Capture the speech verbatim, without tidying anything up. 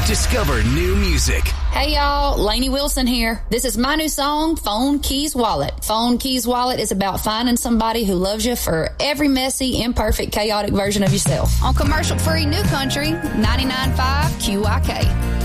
Discover new music. Hey y'all, Lainey Wilson here. This is my new song, Phone Keys Wallet. Phone Keys Wallet is about finding somebody who loves you for every messy, imperfect, chaotic version of yourself. On commercial-free New Country, ninety-nine point five Q I K.